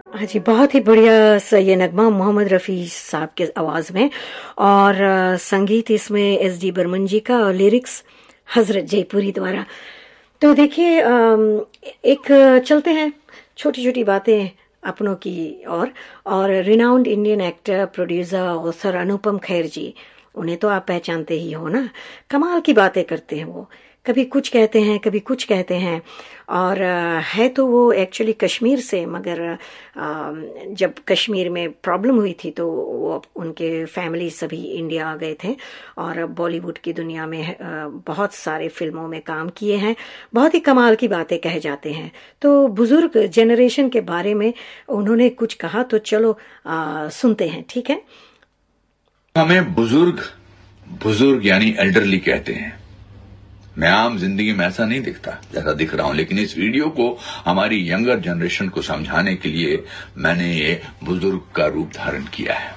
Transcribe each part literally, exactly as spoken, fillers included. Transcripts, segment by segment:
हाँ जी, बहुत ही बढ़िया सा ये नगमा मोहम्मद रफ़ी साहब के आवाज़ में, और अ, संगीत इसमें एस डी बर्मन जी का और लिरिक्स हजरत जयपुरी द्वारा। तो देखिए, अम, एक अ, चलते हैं छोटी छोटी बातें अपनों की और और renowned Indian actor, producer, author Anupam Kher जी, उन्हें तो आप पहचानते ही हो ना। कमाल की बातें करते हैं वो, कभी कुछ कहते हैं कभी कुछ कहते हैं। और अ, है तो वो एक्चुअली कश्मीर से, मगर अ, जब कश्मीर में प्रॉब्लम हुई थी तो वो उनके फैमिली सभी इंडिया आ गए थे, और बॉलीवुड की दुनिया में अ, बहुत सारे फिल्मों में काम किए हैं। बहुत ही कमाल की बातें कह जाते हैं। तो बुजुर्ग जनरेशन के बारे में उन्होंने कुछ कहा, तो चलो अ, सुनते हैं, ठीक है। हमें बुजुर्ग बुजुर्ग यानी एल्डरली कहते हैं। मैं आम जिंदगी में ऐसा नहीं दिखता जैसा दिख रहा हूं, लेकिन इस वीडियो को हमारी यंगर जनरेशन को समझाने के लिए मैंने ये बुजुर्ग का रूप धारण किया है।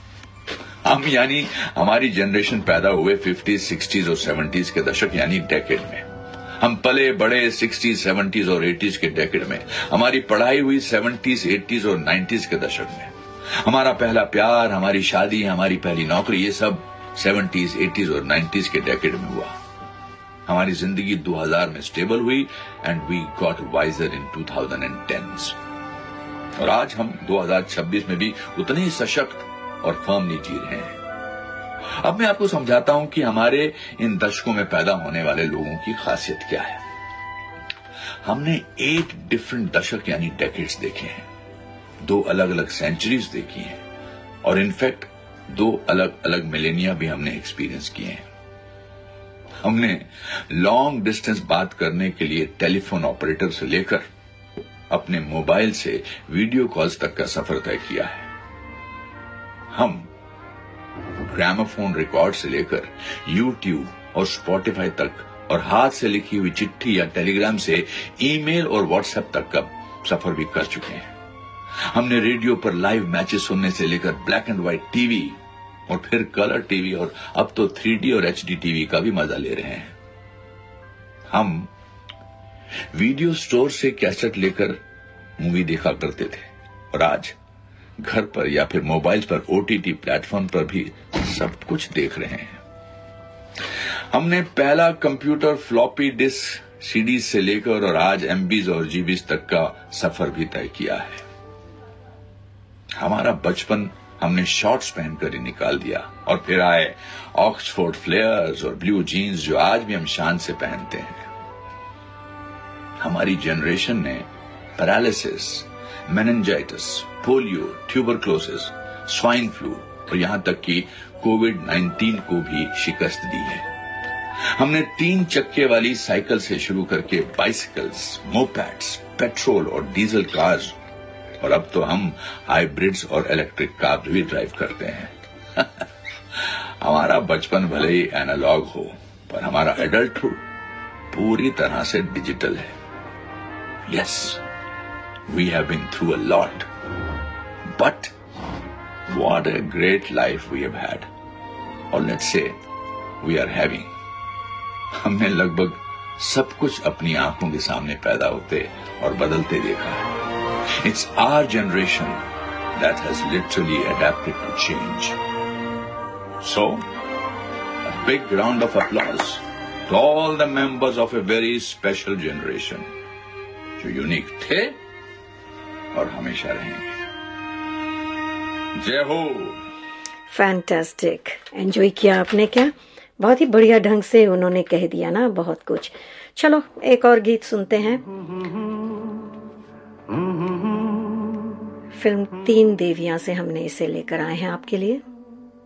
हम यानी हमारी जनरेशन पैदा हुए फिफ्टीज, सिक्सटीज और सेवेंटीज के दशक यानी डेकेड में। हम पले बड़े सिक्सटीज, सेवेंटीज और एटीज के डेकेड में। हमारी पढ़ाई हुई सेवेंटीज, एटीज और नाइन्टीज के दशक में। हमारा पहला प्यार, हमारी शादी, हमारी पहली नौकरी, ये सब सेवेंटीज, एटीज और नाइन्टीज के डेकेड में हुआ। हमारी जिंदगी दो हज़ार में स्टेबल हुई and we got visor in two thousand tense. और आज हम दो हज़ार छब्बीस में भी उतने ही सशक्त और फर्मली जी रहे हैं। अब मैं आपको समझाता हूं कि हमारे इन दशकों में पैदा होने वाले लोगों की खासियत क्या है। हमने एट डिफरेंट दशक यानी डेकेड्स देखे हैं, दो अलग अलग सेंचुरीज देखी हैं, और इनफैक्ट दो अलग अलग मिलेनिया भी हमने एक्सपीरियंस किए हैं। हमने लॉन्ग डिस्टेंस बात करने के लिए टेलीफोन ऑपरेटर से लेकर अपने मोबाइल से वीडियो कॉल्स तक का सफर तय किया है। हम ग्रामोफोन रिकॉर्ड से लेकर यूट्यूब और स्पॉटिफाई तक, और हाथ से लिखी हुई चिट्ठी या टेलीग्राम से ईमेल और व्हाट्सएप तक का सफर भी कर चुके हैं। हमने रेडियो पर लाइव मैचेस सुनने से लेकर ब्लैक एंड व्हाइट टीवी और फिर कलर टीवी और अब तो थ्री डी और एच डी टीवी का भी मजा ले रहे हैं। हम वीडियो स्टोर से कैसेट लेकर मूवी देखा करते थे, और आज घर पर या फिर मोबाइल पर ओटीटी प्लेटफॉर्म पर भी सब कुछ देख रहे हैं। हमने पहला कंप्यूटर फ्लॉपी डिस्क, सीडी से लेकर और आज एमबीज और जीबीज तक का सफर भी तय किया है। हमारा बचपन हमने शॉर्ट्स पहनकर ही निकाल दिया, और फिर आए ऑक्सफोर्ड फ्लेयर्स और ब्लू जीन्स जो आज भी हम शान से पहनते हैं। हमारी जनरेशन ने paralysis, meningitis, polio, tuberculosis, swine flu और यहां तक कि कोविड नाइन्टीन को भी शिकस्त दी है। हमने तीन चक्के वाली साइकिल से शुरू करके बाइसिकल्स, मोपैड्स, पेट्रोल और डीजल कार्स, और अब तो हम हाइब्रिड्स और इलेक्ट्रिक कार भी ड्राइव करते हैं। हमारा बचपन भले ही एनालॉग हो, पर हमारा एडल्टहुड पूरी तरह से डिजिटल है। Yes, we have been through a lot, but what a great life we have had, और let's say we are having. हमने लगभग सब कुछ अपनी आंखों के सामने पैदा होते और बदलते देखा है। It's our generation that has literally adapted to change. So, a big round of applause to all the members of a very special generation, जो यूनिक थे और हमेशा रहेंगे। जय हो। फैंटास्टिक, एंजॉय किया आपने क्या? बहुत ही बढ़िया ढंग से उन्होंने कह दिया ना बहुत कुछ। चलो एक और गीत सुनते हैं। फिल्म तीन देवियां से हमने इसे लेकर आए हैं आपके लिए।